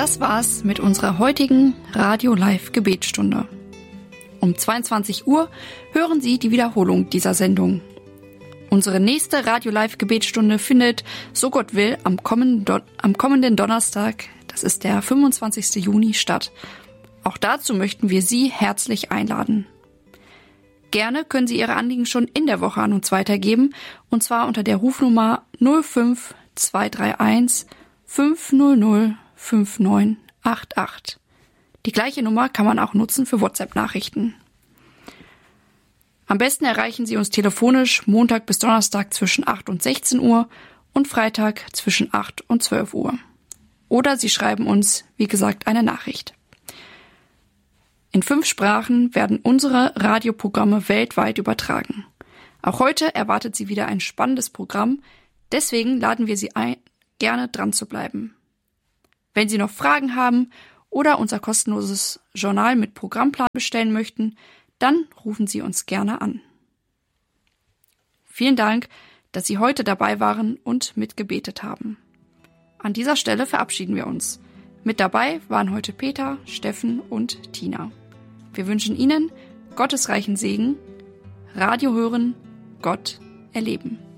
Das war's mit unserer heutigen Radio-Live-Gebetsstunde. Um 22 Uhr hören Sie die Wiederholung dieser Sendung. Unsere nächste Radio-Live-Gebetsstunde findet, so Gott will, am kommenden Donnerstag, das ist der 25. Juni, statt. Auch dazu möchten wir Sie herzlich einladen. Gerne können Sie Ihre Anliegen schon in der Woche an uns weitergeben, und zwar unter der Rufnummer 05231 500 5988. Die gleiche Nummer kann man auch nutzen für WhatsApp-Nachrichten. Am besten erreichen Sie uns telefonisch Montag bis Donnerstag zwischen 8 und 16 Uhr und Freitag zwischen 8 und 12 Uhr. Oder Sie schreiben uns, wie gesagt, eine Nachricht. In 5 Sprachen werden unsere Radioprogramme weltweit übertragen. Auch heute erwartet Sie wieder ein spannendes Programm, deswegen laden wir Sie ein, gerne dran zu bleiben. Wenn Sie noch Fragen haben oder unser kostenloses Journal mit Programmplan bestellen möchten, dann rufen Sie uns gerne an. Vielen Dank, dass Sie heute dabei waren und mitgebetet haben. An dieser Stelle verabschieden wir uns. Mit dabei waren heute Peter, Steffen und Tina. Wir wünschen Ihnen Gottes reichen Segen, Radio hören, Gott erleben.